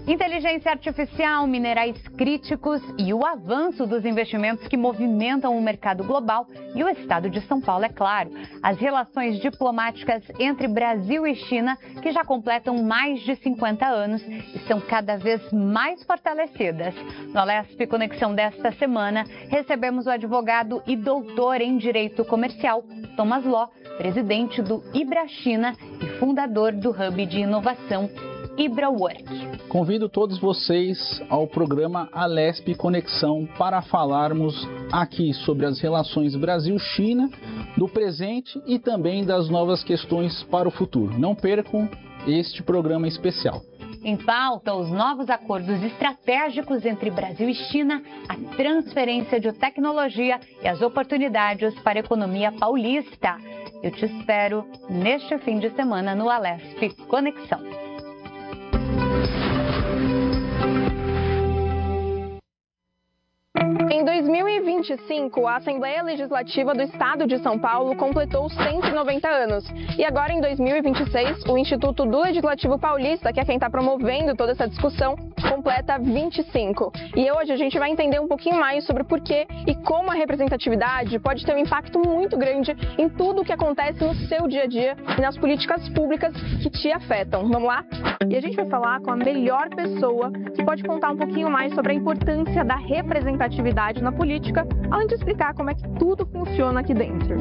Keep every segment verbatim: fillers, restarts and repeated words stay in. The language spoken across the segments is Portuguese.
Inteligência artificial, minerais críticos e o avanço dos investimentos que movimentam o mercado global e o estado de São Paulo, é claro. As relações diplomáticas entre Brasil e China, que já completam mais de cinquenta anos, estão cada vez mais fortalecidas. No Alesp Conexão desta semana, recebemos o advogado e doutor em Direito Comercial, Thomas Ló, presidente do IbraChina e fundador do Hub de Inovação IbraWork. Convido todos vocês ao programa Alesp Conexão para falarmos aqui sobre as relações Brasil-China, do presente e também das novas questões para o futuro. Não percam este programa especial. Em pauta, os novos acordos estratégicos entre Brasil e China, a transferência de tecnologia e as oportunidades para a economia paulista. Eu te espero neste fim de semana no Alesp Conexão. Em dois mil e vinte e cinco, a Assembleia Legislativa do Estado de São Paulo completou cento e noventa anos. E agora, em dois mil e vinte e seis, o Instituto do Legislativo Paulista, que é quem está promovendo toda essa discussão, completa vinte e cinco. E hoje a gente vai entender um pouquinho mais sobre por que e como a representatividade pode ter um impacto muito grande em tudo o que acontece no seu dia a dia e nas políticas públicas que te afetam. Vamos lá? E a gente vai falar com a melhor pessoa que pode contar um pouquinho mais sobre a importância da representatividade na política, além de explicar como é que tudo funciona aqui dentro.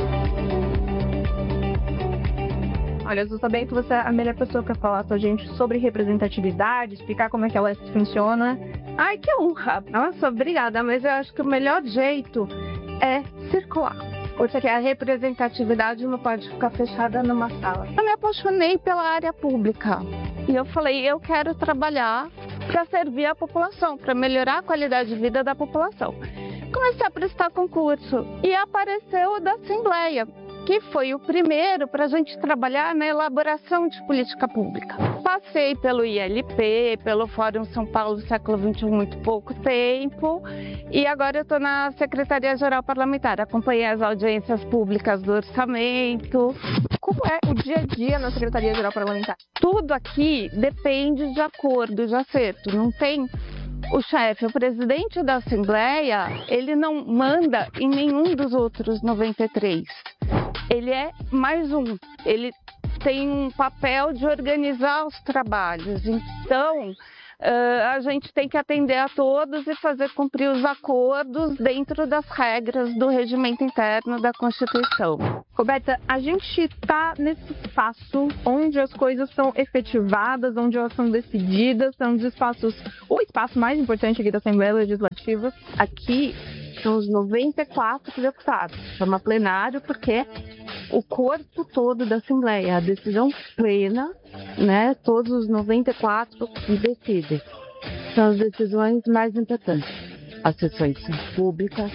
Olha, eu estou sabendo que você é a melhor pessoa para falar com a gente sobre representatividade, explicar como é que ela funciona. Ai, que honra! Nossa, obrigada, mas eu acho que o melhor jeito é circular. Porque a representatividade não pode ficar fechada numa sala. Eu me apaixonei pela área pública e eu falei, eu quero trabalhar para servir a população, para melhorar a qualidade de vida da população. Comecei a prestar concurso e apareceu o da Assembleia, que foi o primeiro para a gente trabalhar na elaboração de política pública. Passei pelo I L P, pelo Fórum São Paulo Século vinte e um muito pouco tempo e agora eu estou na Secretaria-Geral Parlamentar. Acompanhei as audiências públicas do orçamento. Como é o dia a dia na Secretaria-Geral Parlamentar? Tudo aqui depende de acordo, de acerto. Não tem o chefe, o presidente da Assembleia, ele não manda em nenhum dos outros noventa e três. Ele é mais um. Ele tem um papel de organizar os trabalhos. Então, uh, a gente tem que atender a todos e fazer cumprir os acordos dentro das regras do regimento interno da Constituição. Roberta, a gente está nesse espaço onde as coisas são efetivadas, onde elas são decididas, são os espaços, o espaço mais importante aqui da Assembleia Legislativa. Aqui são os noventa e quatro deputados, chama plenário porque o corpo todo da Assembleia, a decisão plena, né, todos os noventa e quatro decidem. São as decisões mais importantes. As sessões são públicas,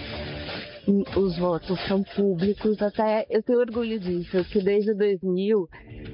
os votos são públicos, até eu tenho orgulho disso, que desde dois mil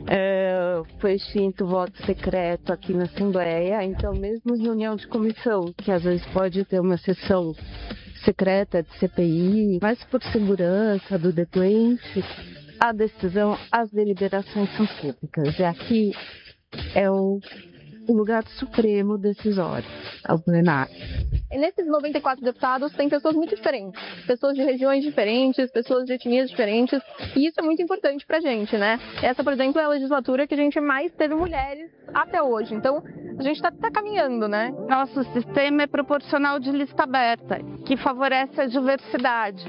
é, foi extinto o voto secreto aqui na Assembleia, então mesmo em reunião de comissão, que às vezes pode ter uma sessão secreta de C P I, mas por segurança do depoente, a decisão, as deliberações são públicas. E aqui é o, o lugar supremo decisório, é o plenário. E nesses noventa e quatro deputados tem pessoas muito diferentes, pessoas de regiões diferentes, pessoas de etnias diferentes, e isso é muito importante pra gente, né? Essa, por exemplo, é a legislatura que a gente mais teve mulheres até hoje, então a gente tá, tá caminhando, né? Nosso sistema é proporcional de lista aberta, que favorece a diversidade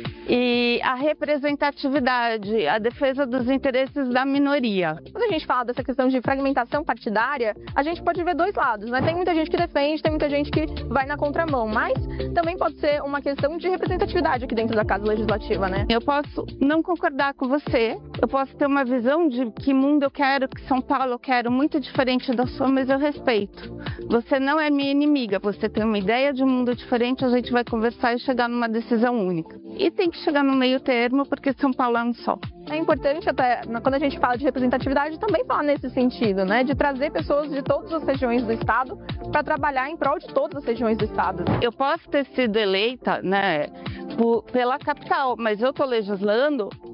e a representatividade, a defesa dos interesses da minoria. Quando a gente fala dessa questão de fragmentação partidária, a gente pode ver dois lados, né? Tem muita gente que defende, tem muita gente que vai na contramão, mas também pode ser uma questão de representatividade aqui dentro da Casa Legislativa, né? Eu posso não concordar com você, eu posso ter uma visão de que mundo eu quero, que São Paulo eu quero, muito diferente da sua, mas eu respeito. Você não é minha inimiga, você tem uma ideia de um mundo diferente, a gente vai conversar e chegar numa decisão única. E tem que chegar no meio termo, porque São Paulo é um só. É importante, até quando a gente fala de representatividade, também falar nesse sentido, né? De trazer pessoas de todas as regiões do Estado para trabalhar em prol de todas as regiões do Estado. Eu posso ter sido eleita, né, por, pela capital, mas eu estou legislando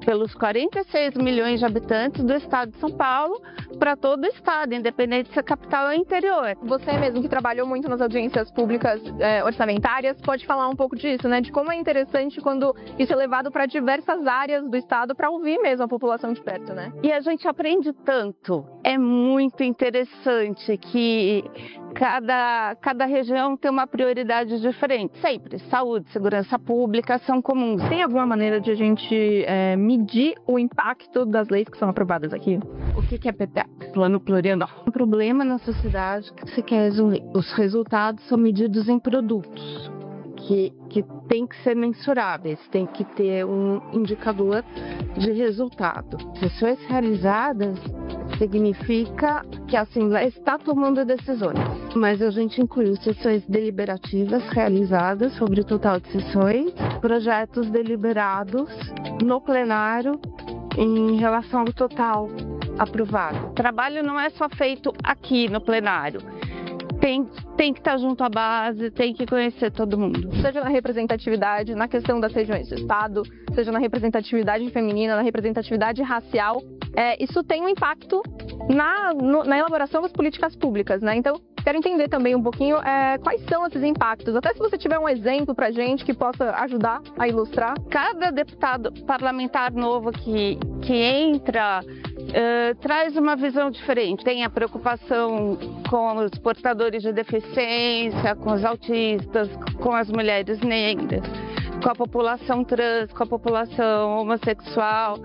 pelos quarenta e seis milhões de habitantes do estado de São Paulo para todo o estado, independente se é capital ou interior. Você mesmo que trabalhou muito nas audiências públicas é, orçamentárias, pode falar um pouco disso, né? De como é interessante quando isso é levado para diversas áreas do estado para ouvir mesmo a população de perto, né? E a gente aprende tanto. É muito interessante que cada, cada região tem uma prioridade diferente. Sempre. Saúde, segurança pública são comuns. Tem alguma maneira de a gente é, medir o impacto das leis que são aprovadas aqui? O que, que é P P A? Plano plurianual. Um problema na sociedade que se quer resolver. Os resultados são medidos em produtos, que, que tem que ser mensuráveis, tem que ter um indicador de resultado. Sessões realizadas significa que a Assembleia está tomando decisões, mas a gente incluiu sessões deliberativas realizadas sobre o total de sessões, projetos deliberados no plenário em relação ao total aprovado. O trabalho não é só feito aqui no plenário. Tem, tem que estar junto à base, tem que conhecer todo mundo. Seja na representatividade, na questão das regiões do estado, seja na representatividade feminina, na representatividade racial, é, isso tem um impacto na, no, na elaboração das políticas públicas, né? Então, quero entender também um pouquinho é, quais são esses impactos, até se você tiver um exemplo pra gente que possa ajudar a ilustrar. Cada deputado parlamentar novo que, que entra Uh, traz uma visão diferente. Tem a preocupação com os portadores de deficiência, com os autistas, com as mulheres negras, com a população trans, com a população homossexual.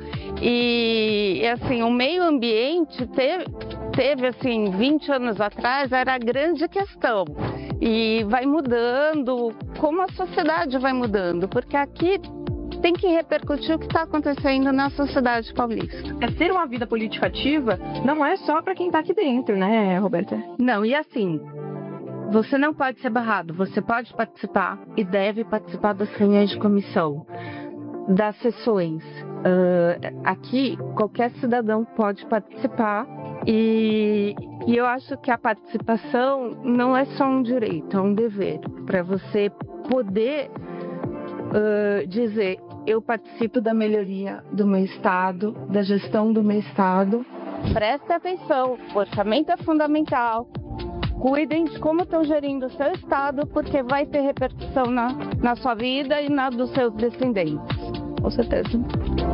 E, assim, o meio ambiente teve, teve assim, vinte anos atrás, era a grande questão. E vai mudando, como a sociedade vai mudando, porque aqui tem que repercutir o que está acontecendo na sociedade paulista. É ter uma vida política ativa não é só para quem está aqui dentro, né, Roberta? Não, e assim, você não pode ser barrado, você pode participar e deve participar das reuniões de comissão, das sessões. Uh, aqui, qualquer cidadão pode participar e, e eu acho que a participação não é só um direito, é um dever, para você poder uh, dizer: eu participo da melhoria do meu estado, da gestão do meu estado. Preste atenção, o orçamento é fundamental. Cuidem de como estão gerindo o seu estado, porque vai ter repercussão na, na sua vida e na dos seus descendentes. Com certeza.